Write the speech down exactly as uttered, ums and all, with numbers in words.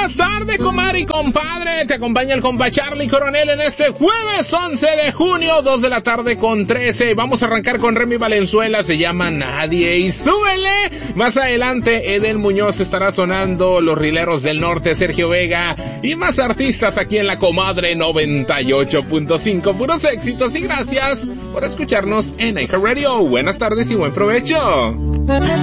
buenas tardes, comadre y compadre. Te acompaña el compa Charlie Coronel en este jueves once de junio, dos de la tarde con trece. Vamos a arrancar con Remy Valenzuela, se llama Nadie y súbele. Más adelante Edel Muñoz estará sonando, Los Rileros del Norte, Sergio Vega y más artistas aquí en la Comadre noventa y ocho punto cinco. Puros éxitos y gracias por escucharnos en iHeartRadio. Buenas tardes y buen provecho.